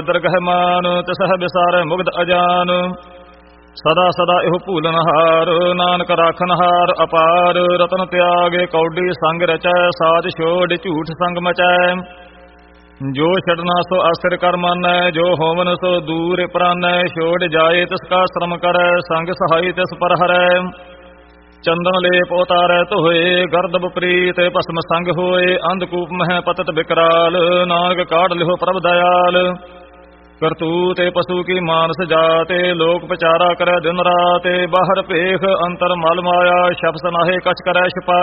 ਦਰਗਹਿ ਮਾਨ ਤਿਸਹਿ ਬਿਸਾਰੈ ਮੁਗਧ ਅਜਾਨ। ਸਦਾ ਸਦਾ ਇਹੋ ਭੂਲਨ ਹਾਰ ਨਾਨਕ ਰਾਖਨ ਹਾਰ ਅਪਾਰ। ਰਤਨ ਤਿਆਗੇ ਕੌਡੀ ਸੰਗ ਰਚੈ ਸਾਜ ਛੋੜ ਝੂਠ ਸੰਗ ਮਚੈ। ਜੋ ਛੱਡਣਾ ਸੋ ਆਸਿਰ ਕਰ ਮਾਨੈ ਜੋ ਹੋਵਨ ਸੋ ਦੂਰ ਪ੍ਰਾਨੈ। ਛੋੜ ਜਾਏ ਤਿਸ ਕਾ ਸ਼ਰਮ ਕਰੈ ਸੰਗ ਸਹਾਈ ਤਿਸ ਪਰ ਹਰੈ। ਚੰਦਨ ਲੇਪ ਉਤਾਰੈ ਧੋਏ ਗਰਦਬ ਪ੍ਰੀਤ ਭਸਮ ਸੰਗ ਹੋਏ। ਅੰਧਕੂਪ ਮਹਿ ਪਤਤ ਬਿਕਰਾਲ ਨਾਨਕ ਕਾਢ ਲਿਹੋ ਪ੍ਰਭ ਦਇਆਲ। ਕਰਤੂਤ ਪਸ਼ੂ ਕੀ ਮਾਨਸ ਜਾਤੇ ਲੋਕ ਪਚਾਰਾ ਕਰੈ ਦਿਨ ਰਾਤ। ਬਾਹਰ ਭੇਖ ਅੰਤਰ ਮਲ ਮਾਇਆ ਸ਼ਬਦ ਨਾਹੇ ਕਛ ਕਰੈ ਛਪਾਇਆ।